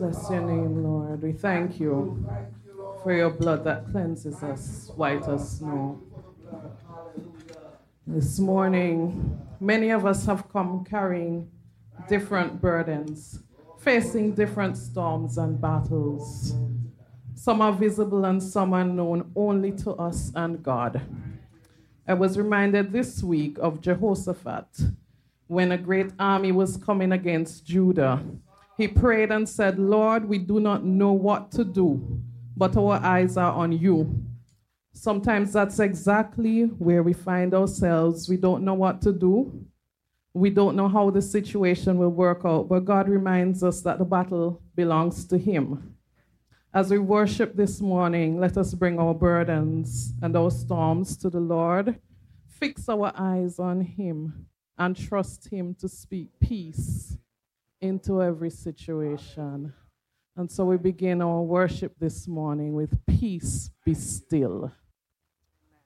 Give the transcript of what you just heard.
Bless your name, Lord. We thank you for your blood that cleanses us white as snow. This morning, many of us have come carrying different burdens, facing different storms and battles. Some are visible and some unknown only to us and God. I was reminded this week of Jehoshaphat when a great army was coming against Judah. He prayed and said, Lord, we do not know what to do, but our eyes are on you. Sometimes that's exactly where we find ourselves. We don't know what to do. We don't know how the situation will work out, but God reminds us that the battle belongs to him. As we worship this morning, let us bring our burdens and our storms to the Lord, fix our eyes on him, and trust him to speak peace into every situation. And so we begin our worship this morning with Peace Be Still.